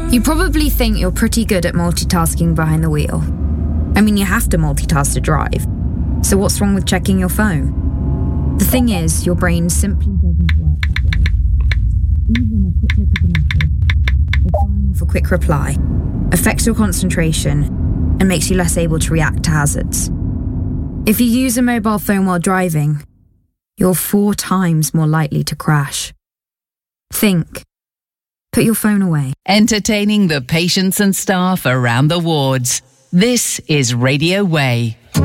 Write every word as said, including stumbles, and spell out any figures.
You probably think you're pretty good at multitasking behind the wheel. I mean, you have to multitask to drive. So what's wrong with checking your phone? The thing is, your brain simply doesn't work that way. Even a quick look at a message, or firing off a quick reply, affects your concentration and makes you less able to react to hazards. If you use a mobile phone while driving, you're four times more likely to crash. Think. Put your phone away. Entertaining the patients and staff around the wards. This is Radio Way.